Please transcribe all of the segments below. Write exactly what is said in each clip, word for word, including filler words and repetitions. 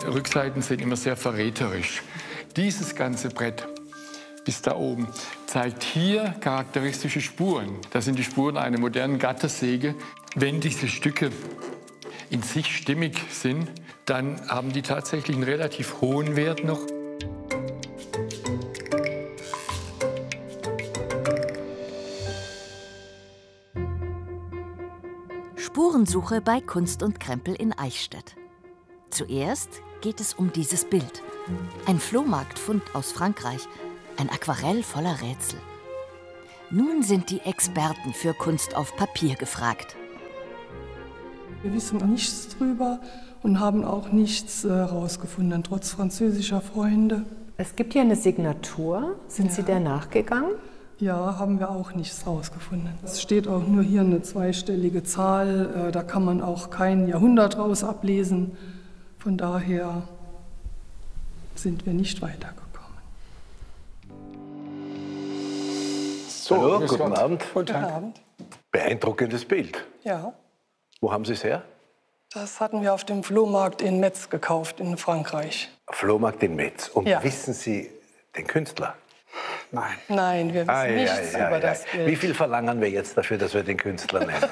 Rückseiten sind immer sehr verräterisch. Dieses ganze Brett bis da oben zeigt hier charakteristische Spuren. Das sind die Spuren einer modernen Gattersäge. Wenn diese Stücke in sich stimmig sind, dann haben die tatsächlich einen relativ hohen Wert noch. Spurensuche bei Kunst und Krempel in Eichstätt. Zuerst geht es um dieses Bild. Ein Flohmarktfund aus Frankreich, ein Aquarell voller Rätsel. Nun sind die Experten für Kunst auf Papier gefragt. Wir wissen nichts drüber und haben auch nichts herausgefunden, äh, trotz französischer Freunde. Es gibt hier eine Signatur. Sind ja. Sie der nachgegangen? Ja, haben wir auch nichts rausgefunden. Es steht auch nur hier eine zweistellige Zahl. Äh, da kann man auch kein Jahrhundert raus ablesen. Von daher sind wir nicht weitergekommen. So, Hallo, guten Gott. Abend. Guten Abend. Beeindruckendes Bild. Ja. Wo haben Sie es her? Das hatten wir auf dem Flohmarkt in Metz gekauft, in Frankreich. Flohmarkt in Metz. Und ja. wissen Sie den Künstler? Nein. Nein, wir wissen ah, ja, nichts ja, über ja. das Bild. Wie viel verlangen wir jetzt dafür, dass wir den Künstler nennen?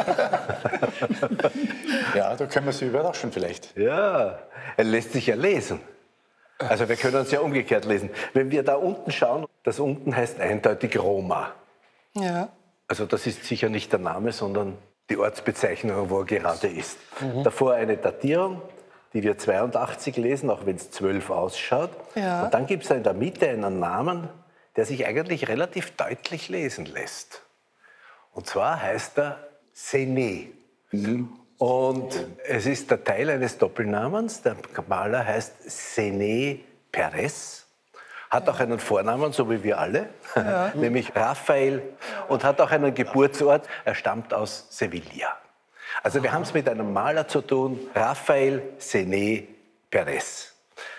Ja, da können wir Sie überraschen vielleicht. Ja, er lässt sich ja lesen. Also wir können uns ja umgekehrt lesen. Wenn wir da unten schauen, das unten heißt eindeutig Roma. Ja. Also das ist sicher nicht der Name, sondern die Ortsbezeichnung, wo er gerade ist. Mhm. Davor eine Datierung, die wir zweiundachtzig lesen, auch wenn es zwölf ausschaut. Ja. Und dann gibt es da in der Mitte einen Namen, der sich eigentlich relativ deutlich lesen lässt. Und zwar heißt er Séné. Mhm. Und es ist der Teil eines Doppelnamens. Der Maler heißt Séné Pérez. Hat auch einen Vornamen, so wie wir alle, ja. nämlich Raphael. Und hat auch einen Geburtsort. Er stammt aus Sevilla. Also wir haben es mit einem Maler zu tun, Raphael Séné Pérez.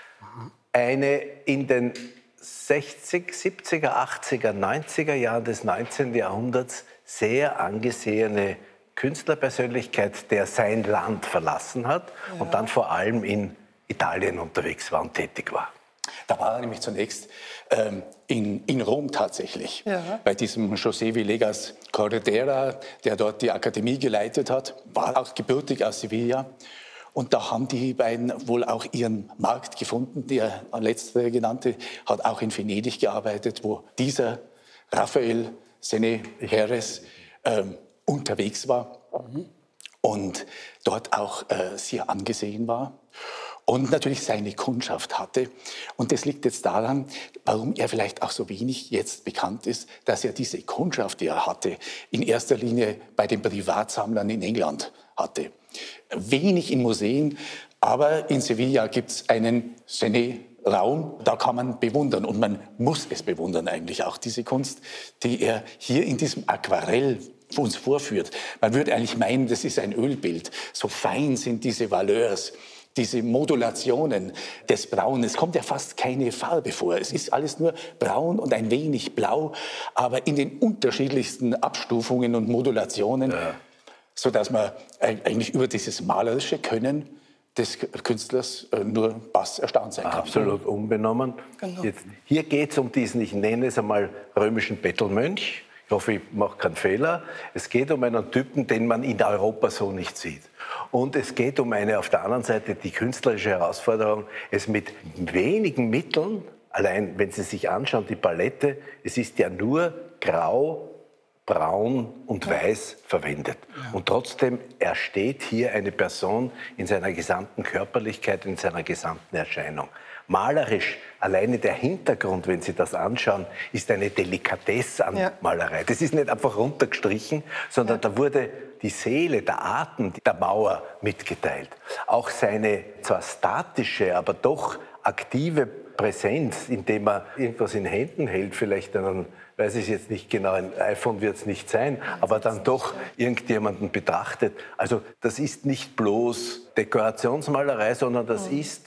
Eine in den sechziger, siebziger, achtziger, neunziger Jahren des neunzehnten Jahrhunderts sehr angesehene Künstlerpersönlichkeit, der sein Land verlassen hat ja. und dann vor allem in Italien unterwegs war und tätig war. Da war er nämlich zunächst ähm, in, in Rom tatsächlich, ja. bei diesem José Villegas Corredera, der dort die Akademie geleitet hat, war auch gebürtig aus Sevilla. Und da haben die beiden wohl auch ihren Markt gefunden. Der letzte genannte hat auch in Venedig gearbeitet, wo dieser Raphael Séné Pérez ähm, unterwegs war mhm. und dort auch äh, sehr angesehen war. Und natürlich seine Kundschaft hatte. Und das liegt jetzt daran, warum er vielleicht auch so wenig jetzt bekannt ist, dass er diese Kundschaft, die er hatte, in erster Linie bei den Privatsammlern in England hatte. Wenig in Museen, aber in Sevilla gibt es einen Séné-Raum, da kann man bewundern. Und man muss es bewundern eigentlich auch, diese Kunst, die er hier in diesem Aquarell uns vorführt. Man würde eigentlich meinen, das ist ein Ölbild. So fein sind diese Valeurs. Diese Modulationen des Braun, es kommt ja fast keine Farbe vor. Es ist alles nur braun und ein wenig blau, aber in den unterschiedlichsten Abstufungen und Modulationen, ja. sodass man eigentlich über dieses malerische Können des Künstlers nur bass erstaunt sein kann. Absolut unbenommen. Genau. Jetzt, hier geht es um diesen, ich nenne es einmal, römischen Bettelmönch. Ich hoffe, ich mache keinen Fehler. Es geht um einen Typen, den man in Europa so nicht sieht. Und es geht um eine, auf der anderen Seite, die künstlerische Herausforderung, es mit wenigen Mitteln, allein wenn Sie sich anschauen, die Palette, es ist ja nur grau, braun und ja. weiß verwendet. Ja. Und trotzdem ersteht hier eine Person in seiner gesamten Körperlichkeit, in seiner gesamten Erscheinung. Malerisch, alleine der Hintergrund, wenn Sie das anschauen, ist eine Delikatesse an ja. Malerei. Das ist nicht einfach runtergestrichen, sondern ja. da wurde die Seele, der Atem der Mauer mitgeteilt. Auch seine zwar statische, aber doch aktive Präsenz, indem er irgendwas in Händen hält, vielleicht einen, weiß ich jetzt nicht genau, ein iPhone wird es nicht sein, aber dann doch irgendjemanden betrachtet. Also das ist nicht bloß Dekorationsmalerei, sondern das ist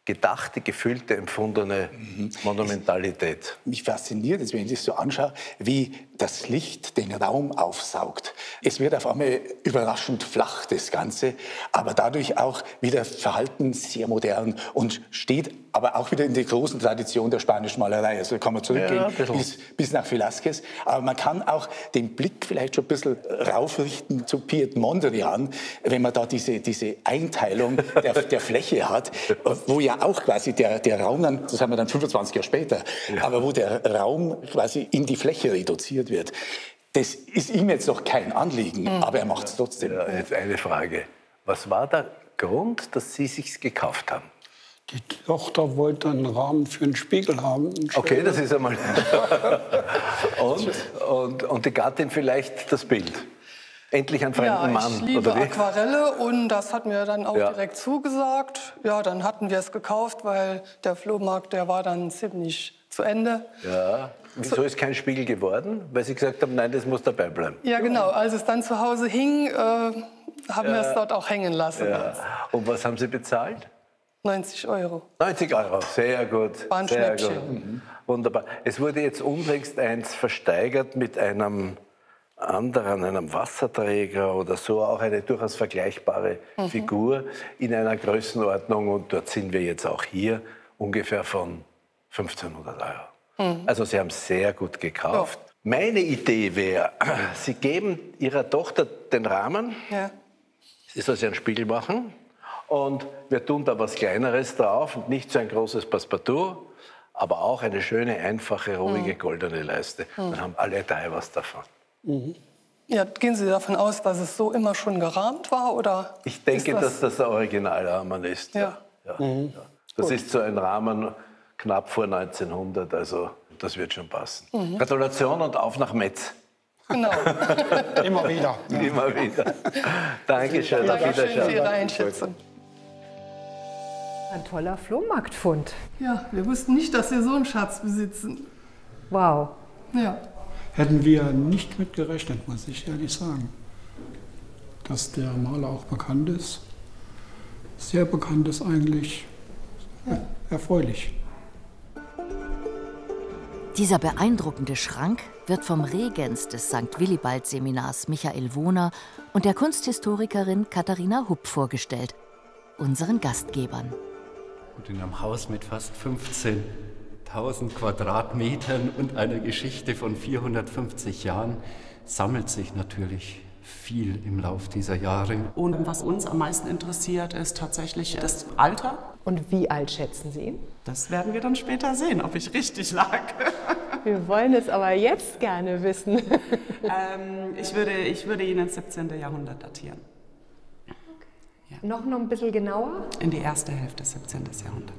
gedachte, gefühlte, empfundene mhm. Monumentalität. Mich fasziniert es, wenn ich das so anschaue, wie das Licht den Raum aufsaugt. Es wird auf einmal überraschend flach, das Ganze, aber dadurch auch wieder verhalten sehr modern und steht aber auch wieder in der großen Tradition der spanischen Malerei. Also da kann man zurückgehen ja, bis, bis nach Velázquez. Aber man kann auch den Blick vielleicht schon ein bisschen raufrichten zu Piet Mondrian, wenn man da diese, diese Einteilung der, der Fläche hat, wo ja auch quasi der, der Raum dann, das haben wir dann fünfundzwanzig Jahre später, ja. aber wo der Raum quasi in die Fläche reduziert wird. Das ist ihm jetzt noch kein Anliegen, mhm. aber er macht es trotzdem. Ja, jetzt eine Frage. Was war der Grund, dass Sie sich's gekauft haben? Die Tochter wollte einen Rahmen für einen Spiegel haben. Einen okay, das ist einmal... und, und, und die Gattin vielleicht das Bild? Endlich einen fremden ja, Mann, ich liebe oder wie? Aquarelle und das hat mir dann auch ja. direkt zugesagt. Ja, dann hatten wir es gekauft, weil der Flohmarkt, der war dann ziemlich zu Ende. Ja. Wieso ist kein Spiegel geworden? Weil Sie gesagt haben, nein, das muss dabei bleiben. Ja, genau. Als es dann zu Hause hing, äh, haben ja. wir es dort auch hängen lassen. Ja. Und was haben Sie bezahlt? neunzig Euro. neunzig Euro, sehr gut. War ein sehr Schnäppchen. gut. Mhm. Wunderbar. Es wurde jetzt unlängst eins versteigert mit einem anderen, einem Wasserträger oder so, auch eine durchaus vergleichbare mhm. Figur in einer Größenordnung. Und dort sind wir jetzt auch hier, ungefähr von fünfzehnhundert Euro. Mhm. Also Sie haben es sehr gut gekauft. Ja. Meine Idee wäre, Sie geben Ihrer Tochter den Rahmen, ja. sie soll sich einen Spiegel machen und wir tun da was Kleineres drauf und nicht so ein großes Passepartout, aber auch eine schöne, einfache, ruhige, goldene Leiste. Mhm. Dann haben alle drei was davon. Mhm. Ja, gehen Sie davon aus, dass es so immer schon gerahmt war? Oder ich denke, das dass das der Originalrahmen ist. Ja. Ja. Mhm. Ja. Das Gut. ist so ein Rahmen knapp vor neunzehnhundert, also das wird schon passen. Mhm. Gratulation und auf nach Metz. Genau. Immer wieder. Ja. Immer wieder. Dankeschön. Auf Wiedersehen für Ihre Einschätzung. Ein toller Flohmarktfund. Ja, wir wussten nicht, dass wir so einen Schatz besitzen. Wow. Ja. Hätten wir nicht mit gerechnet, muss ich ehrlich sagen. Dass der Maler auch bekannt ist. Sehr bekannt ist eigentlich. Ja, erfreulich. Dieser beeindruckende Schrank wird vom Regens des Sankt Willibald-Seminars Michael Wohner und der Kunsthistorikerin Katharina Hupp vorgestellt, unseren Gastgebern. Und in einem Haus mit fast fünfzehntausend Quadratmetern und einer Geschichte von vierhundertfünfzig Jahren sammelt sich natürlich viel im Lauf dieser Jahre. Und was uns am meisten interessiert, ist tatsächlich das Alter. Und wie alt schätzen Sie ihn? Das werden wir dann später sehen, ob ich richtig lag. Wir wollen es aber jetzt gerne wissen. ähm, ich, würde, ich würde ihn ins siebzehnten Jahrhundert datieren. Okay. Ja. Noch, noch ein bisschen genauer? In die erste Hälfte des siebzehnten Jahrhunderts.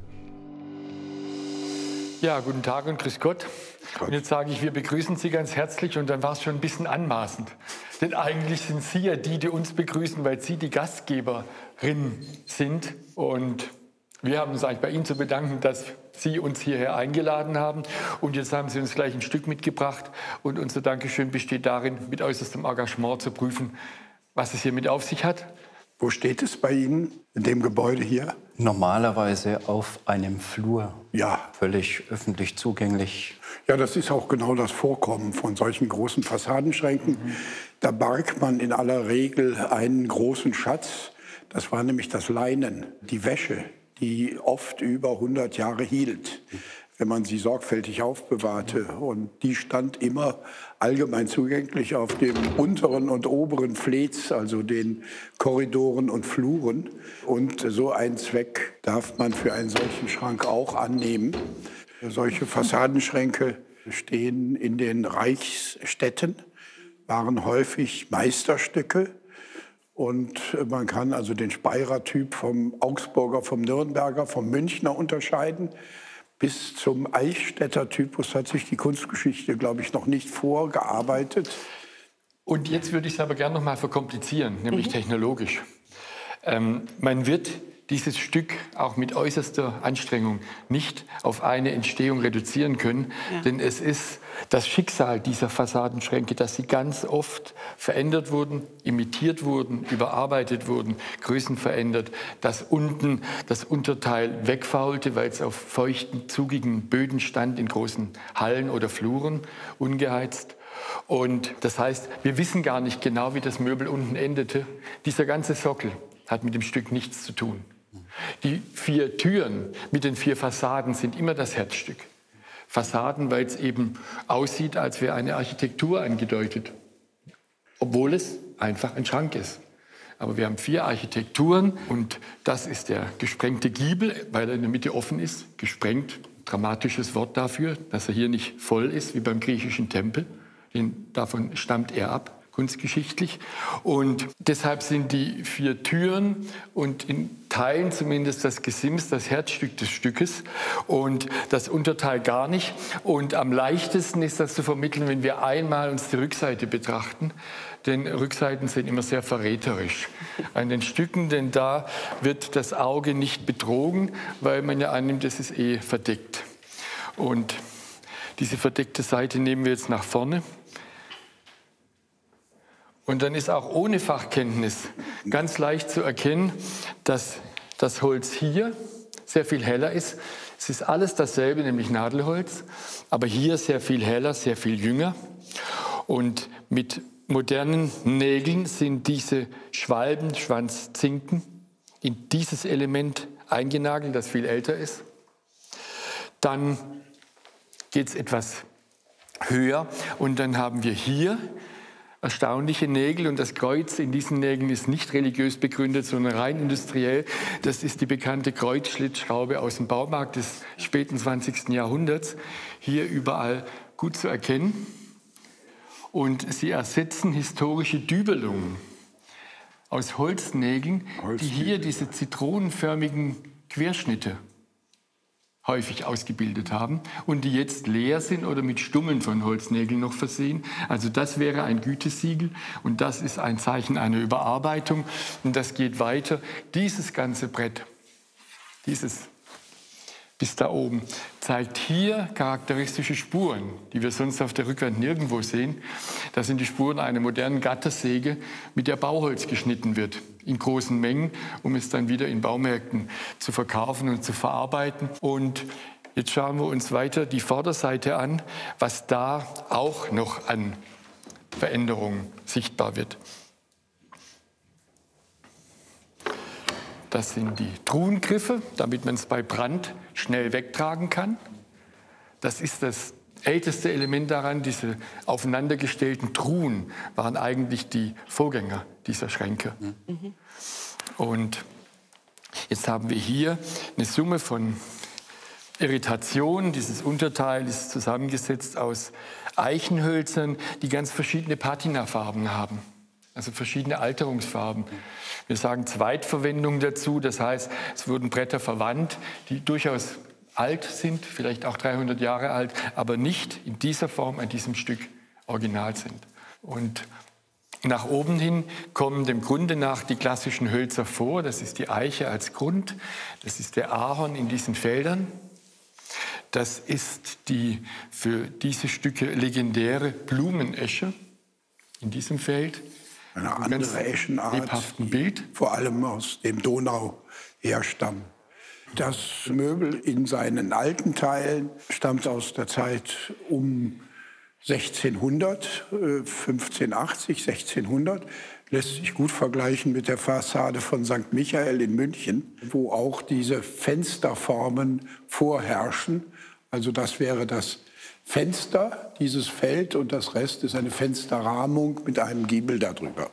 Ja, guten Tag und grüß Gott. Und jetzt sage ich, wir begrüßen Sie ganz herzlich und dann war es schon ein bisschen anmaßend. Denn eigentlich sind Sie ja die, die uns begrüßen, weil Sie die Gastgeberin sind. Und wir haben uns eigentlich bei Ihnen zu bedanken, dass Sie uns hierher eingeladen haben. Und jetzt haben Sie uns gleich ein Stück mitgebracht. Und unser Dankeschön besteht darin, mit äußerstem Engagement zu prüfen, was es hier mit auf sich hat. Wo steht es bei Ihnen, in dem Gebäude hier? Normalerweise auf einem Flur. Ja. Völlig öffentlich zugänglich. Ja, das ist auch genau das Vorkommen von solchen großen Fassadenschränken. Mhm. Da barg man in aller Regel einen großen Schatz. Das war nämlich das Leinen, die Wäsche, die oft über hundert Jahre hielt, wenn man sie sorgfältig aufbewahrte. Und die stand immer allgemein zugänglich auf dem unteren und oberen Flez, also den Korridoren und Fluren. Und so einen Zweck darf man für einen solchen Schrank auch annehmen. Solche Fassadenschränke stehen in den Reichsstädten, waren häufig Meisterstücke. Und man kann also den Speyerer-Typ vom Augsburger, vom Nürnberger, vom Münchner unterscheiden. Bis zum Eichstätter Typus hat sich die Kunstgeschichte, glaube ich, noch nicht vorgearbeitet. Und jetzt würde ich es aber gerne noch mal verkomplizieren, nämlich mhm. technologisch. Ähm, man wird dieses Stück auch mit äußerster Anstrengung nicht auf eine Entstehung reduzieren können. Ja. Denn es ist das Schicksal dieser Fassadenschränke, dass sie ganz oft verändert wurden, imitiert wurden, überarbeitet wurden, Größen verändert, dass unten das Unterteil wegfaulte, weil es auf feuchten, zugigen Böden stand in großen Hallen oder Fluren, ungeheizt. Und das heißt, wir wissen gar nicht genau, wie das Möbel unten endete. Dieser ganze Sockel hat mit dem Stück nichts zu tun. Die vier Türen mit den vier Fassaden sind immer das Herzstück. Fassaden, weil es eben aussieht, als wäre eine Architektur angedeutet, obwohl es einfach ein Schrank ist. Aber wir haben vier Architekturen und das ist der gesprengte Giebel, weil er in der Mitte offen ist. Gesprengt, dramatisches Wort dafür, dass er hier nicht voll ist, wie beim griechischen Tempel. Den, davon stammt er ab, kunstgeschichtlich. Und deshalb sind die vier Türen und in Teilen zumindest das Gesims, das Herzstück des Stückes und das Unterteil gar nicht. Und am leichtesten ist das zu vermitteln, wenn wir einmal uns die Rückseite betrachten. Denn Rückseiten sind immer sehr verräterisch an den Stücken, denn da wird das Auge nicht betrogen, weil man ja annimmt, es ist eh verdeckt. Und diese verdeckte Seite nehmen wir jetzt nach vorne. Und dann ist auch ohne Fachkenntnis ganz leicht zu erkennen, dass das Holz hier sehr viel heller ist. Es ist alles dasselbe, nämlich Nadelholz, aber hier sehr viel heller, sehr viel jünger. Und mit modernen Nägeln sind diese Schwalben, Schwanzzinken in dieses Element eingenagelt, das viel älter ist. Dann geht es etwas höher und dann haben wir hier erstaunliche Nägel und das Kreuz in diesen Nägeln ist nicht religiös begründet, sondern rein industriell. Das ist die bekannte Kreuzschlitzschraube aus dem Baumarkt des späten zwanzigsten Jahrhunderts. Hier überall gut zu erkennen. Und sie ersetzen historische Dübelungen aus Holznägeln, die hier diese zitronenförmigen Querschnitte häufig ausgebildet haben und die jetzt leer sind oder mit Stummeln von Holznägeln noch versehen. Also das wäre ein Gütesiegel und das ist ein Zeichen einer Überarbeitung und das geht weiter. Dieses ganze Brett, dieses bis da oben, zeigt hier charakteristische Spuren, die wir sonst auf der Rückwand nirgendwo sehen. Das sind die Spuren einer modernen Gattersäge, mit der Bauholz geschnitten wird, in großen Mengen, um es dann wieder in Baumärkten zu verkaufen und zu verarbeiten. Und jetzt schauen wir uns weiter die Vorderseite an, was da auch noch an Veränderungen sichtbar wird. Das sind die Truhengriffe, damit man es bei Brand schnell wegtragen kann. Das ist das älteste Element daran. Diese aufeinandergestellten Truhen waren eigentlich die Vorgänger dieser Schränke. Mhm. Und jetzt haben wir hier eine Summe von Irritationen. Dieses Unterteil ist zusammengesetzt aus Eichenhölzern, die ganz verschiedene Patinafarben haben. Also verschiedene Alterungsfarben. Wir sagen Zweitverwendung dazu, das heißt, es wurden Bretter verwandt, die durchaus alt sind, vielleicht auch dreihundert Jahre alt, aber nicht in dieser Form an diesem Stück original sind. Und nach oben hin kommen dem Grunde nach die klassischen Hölzer vor. Das ist die Eiche als Grund, das ist der Ahorn in diesen Feldern. Das ist die für diese Stücke legendäre Blumenesche in diesem Feld. Eine andere Eschenart, lebhaften Bild. Vor allem aus dem Donau herstammen. Das Möbel in seinen alten Teilen stammt aus der Zeit um sechzehnhundert, fünfzehnhundertachtzig, sechzehnhundert. Lässt sich gut vergleichen mit der Fassade von Sankt Michael in München, wo auch diese Fensterformen vorherrschen. Also das wäre das Fenster, dieses Feld, und das Rest ist eine Fensterrahmung mit einem Giebel darüber.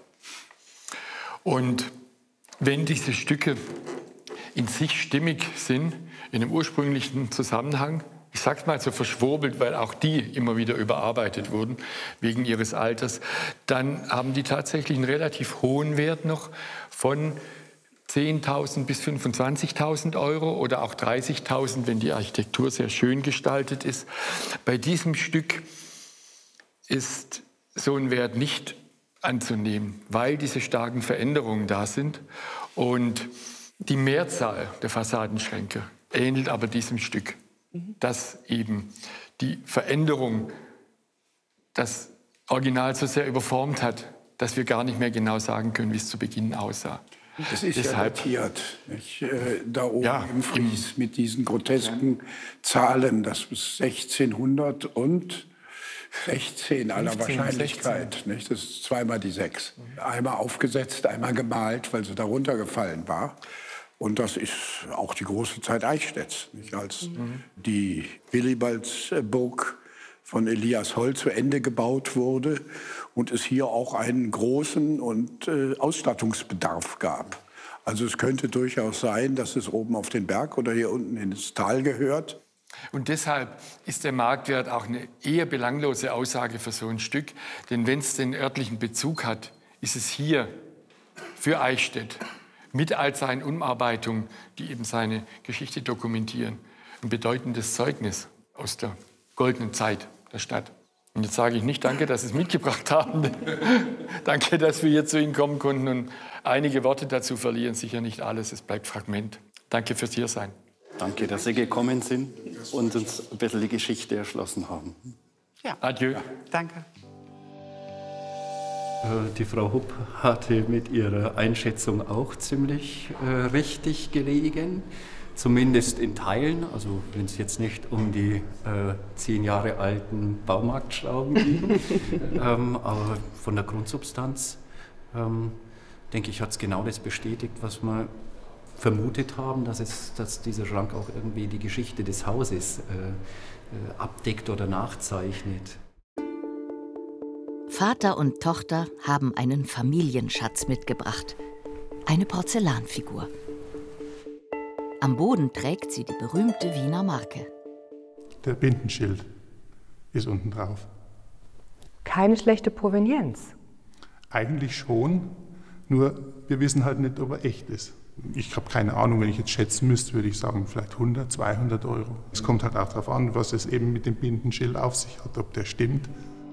Und wenn diese Stücke in sich stimmig sind, in dem ursprünglichen Zusammenhang, ich sage es mal so verschwurbelt, weil auch die immer wieder überarbeitet wurden wegen ihres Alters, dann haben die tatsächlich einen relativ hohen Wert noch von zehntausend bis fünfundzwanzigtausend Euro oder auch dreißigtausend, wenn die Architektur sehr schön gestaltet ist. Bei diesem Stück ist so ein Wert nicht anzunehmen, weil diese starken Veränderungen da sind. Und Die Mehrzahl der Fassadenschränke ähnelt aber diesem Stück, dass eben die Veränderung das Original so sehr überformt hat, dass wir gar nicht mehr genau sagen können, wie es zu Beginn aussah. Das ist Deshalb, ja datiert, nicht? Äh, da oben ja, im Fries mit diesen grotesken Zahlen, das ist sechzehnhundert und sechzehn aller fünfzehn, Wahrscheinlichkeit. Nicht? Das ist zweimal die sechs. Einmal aufgesetzt, einmal gemalt, weil sie da runtergefallen war. Und das ist auch die große Zeit Eichstätts, nicht? Als mhm. die Willibaldsburg von Elias Holl zu Ende gebaut wurde und es hier auch einen großen und äh, Ausstattungsbedarf gab. Also es könnte durchaus sein, dass es oben auf den Berg oder hier unten ins Tal gehört. Und deshalb ist der Marktwert auch eine eher belanglose Aussage für so ein Stück. Denn wenn es den örtlichen Bezug hat, ist es hier für Eichstätt mit all seinen Umarbeitungen, die eben seine Geschichte dokumentieren, ein bedeutendes Zeugnis aus der goldenen Zeit der Stadt. Und jetzt sage ich nicht danke, dass Sie es mitgebracht haben. Danke, dass wir hier zu Ihnen kommen konnten und einige Worte dazu verlieren. Sicher nicht alles, es bleibt Fragment. Danke fürs Hiersein. Danke, dass Sie gekommen sind und uns ein bisschen die Geschichte erschlossen haben. Ja. Adieu. Ja. Danke. Die Frau Hupp hatte mit ihrer Einschätzung auch ziemlich äh, richtig gelegen. Zumindest in Teilen, also wenn es jetzt nicht um die äh, zehn Jahre alten Baumarktschrauben ging, ähm, aber von der Grundsubstanz, ähm, denke ich, hat es genau das bestätigt, was wir vermutet haben, dass, es, dass dieser Schrank auch irgendwie die Geschichte des Hauses äh, äh, abdeckt oder nachzeichnet. Vater und Tochter haben einen Familienschatz mitgebracht, eine Porzellanfigur. Am Boden trägt sie die berühmte Wiener Marke. Der Bindenschild ist unten drauf. Keine schlechte Provenienz. Eigentlich schon, nur wir wissen halt nicht, ob er echt ist. Ich habe keine Ahnung, wenn ich jetzt schätzen müsste, würde ich sagen, vielleicht hundert, zweihundert Euro. Es kommt halt auch darauf an, was es eben mit dem Bindenschild auf sich hat, ob der stimmt.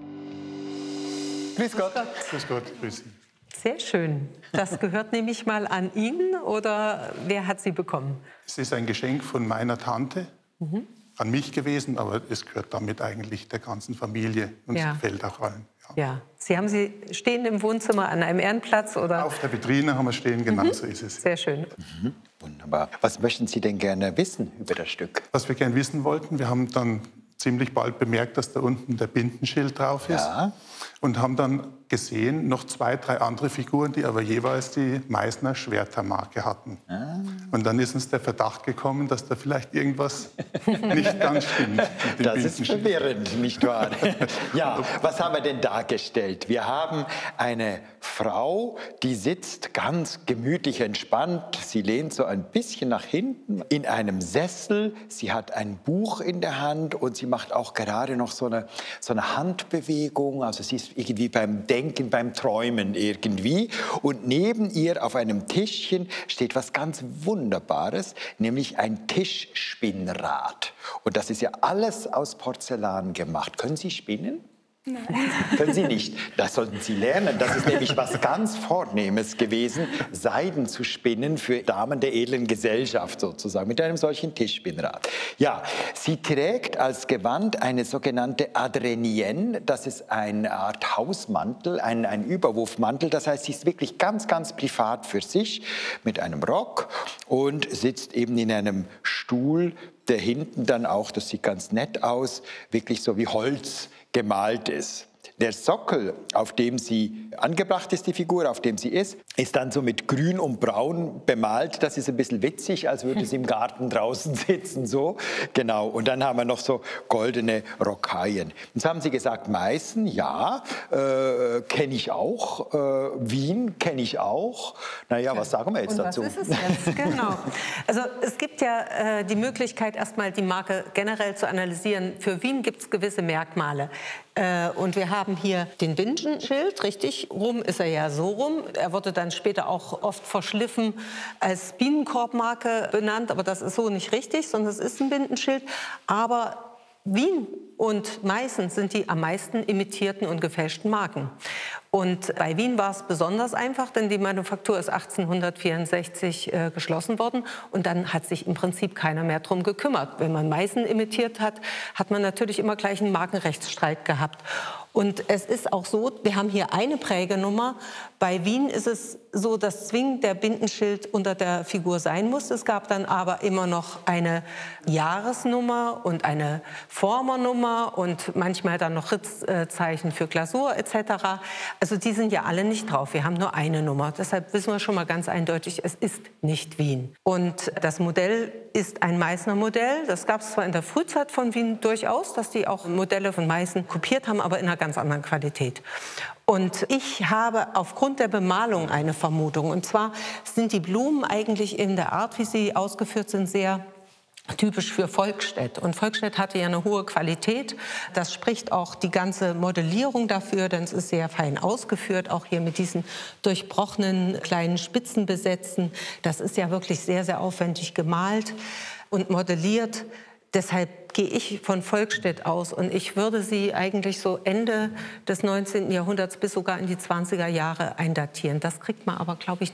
Grüß Gott. Grüß Gott, grüß Sie. Sehr schön. Das gehört nämlich mal an ihn oder wer hat sie bekommen? Es ist ein Geschenk von meiner Tante mhm. an mich gewesen, aber es gehört damit eigentlich der ganzen Familie und ja. gefällt auch allen. Ja. ja. Sie haben sie stehen im Wohnzimmer an einem Ehrenplatz oder? Auf der Vitrine haben wir stehen, genau mhm. so ist es. Sehr schön. Mhm. Wunderbar. Was möchten Sie denn gerne wissen über das Stück? Was wir gerne wissen wollten, wir haben dann ziemlich bald bemerkt, dass da unten der Bindenschild drauf ist. Ja. Und haben dann gesehen, noch zwei, drei andere Figuren, die aber jeweils die Meißner Schwertermarke hatten. Ah. Und dann ist uns der Verdacht gekommen, dass da vielleicht irgendwas nicht ganz stimmt. Mit dem das ist verwirrend, nicht wahr? Ja, was haben wir denn dargestellt? Wir haben eine Frau, die sitzt ganz gemütlich entspannt. Sie lehnt so ein bisschen nach hinten in einem Sessel. Sie hat ein Buch in der Hand und sie macht auch gerade noch so eine, so eine Handbewegung. Also sie ist irgendwie beim Denken, beim Träumen irgendwie. Und neben ihr auf einem Tischchen steht was ganz Wunderbares, nämlich ein Tischspinnrad. Und das ist ja alles aus Porzellan gemacht. Können Sie spinnen? Nein. Können Sie nicht. Das sollten Sie lernen. Das ist nämlich was ganz Vornehmes gewesen, Seiden zu spinnen für Damen der edlen Gesellschaft sozusagen, mit einem solchen Tischspinnrad. Ja, sie trägt als Gewand eine sogenannte Adrenienne. Das ist eine Art Hausmantel, ein, ein Überwurfmantel. Das heißt, sie ist wirklich ganz, ganz privat für sich mit einem Rock und sitzt eben in einem Stuhl, der hinten dann auch, das sieht ganz nett aus, wirklich so wie Holz gemalt ist. Der Sockel, auf dem sie angebracht ist, die Figur, auf dem sie ist, ist dann so mit grün und braun bemalt. Das ist ein bisschen witzig, als würde sie im Garten draußen sitzen, so. Genau. Und dann haben wir noch so goldene Rocaillen. Jetzt haben Sie gesagt, Meißen, ja, äh, kenne ich auch. Äh, Wien kenne ich auch. Naja, was sagen wir jetzt und dazu? Was ist es jetzt? Genau. Also es gibt ja äh, die Möglichkeit, erstmal die Marke generell zu analysieren. Für Wien gibt es gewisse Merkmale. Äh, und wir haben hier den Bindenschild, richtig? Rum ist er ja so rum. Er wurde dann später auch oft verschliffen als Bienenkorbmarke benannt, aber das ist so nicht richtig, sondern es ist ein Bindenschild. Aber Wien und Meißen sind die am meisten imitierten und gefälschten Marken. Und bei Wien war es besonders einfach, denn die Manufaktur ist achtzehnhundertvierundsechzig äh, geschlossen worden. Und dann hat sich im Prinzip keiner mehr drum gekümmert. Wenn man Meißen imitiert hat, hat man natürlich immer gleich einen Markenrechtsstreit gehabt. Und es ist auch so, wir haben hier eine Prägenummer. Bei Wien ist es so, dass zwingend der Bindenschild unter der Figur sein muss. Es gab dann aber immer noch eine Jahresnummer und eine Formernummer und manchmal dann noch Ritzzeichen für Glasur et cetera. Also die sind ja alle nicht drauf. Wir haben nur eine Nummer. Deshalb wissen wir schon mal ganz eindeutig, es ist nicht Wien. Und das Modell ist ein Meißner Modell. Das gab es zwar in der Frühzeit von Wien durchaus, dass die auch Modelle von Meißen kopiert haben, aber in einer ganz anderen Qualität. Und ich habe aufgrund der Bemalung eine Vermutung. Und zwar sind die Blumen eigentlich in der Art, wie sie ausgeführt sind, sehr typisch für Volkstedt. Und Volkstedt hatte ja eine hohe Qualität. Das spricht auch die ganze Modellierung dafür, denn es ist sehr fein ausgeführt, auch hier mit diesen durchbrochenen kleinen Spitzenbesätzen. Das ist ja wirklich sehr, sehr aufwendig gemalt und modelliert. Deshalb gehe ich von Volkstedt aus und ich würde sie eigentlich so Ende des neunzehnten Jahrhunderts bis sogar in die zwanziger Jahre eindatieren. Das kriegt man aber, glaube ich,